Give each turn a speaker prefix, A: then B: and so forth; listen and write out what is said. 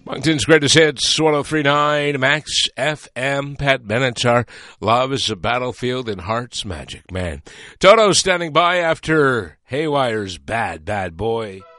A: Moncton's greatest hits, 103.9 Max FM. Pat Benatar, Love is a Battlefield in Heart's Magic Man. Toto standing by after Haywire's Bad, Bad Boy.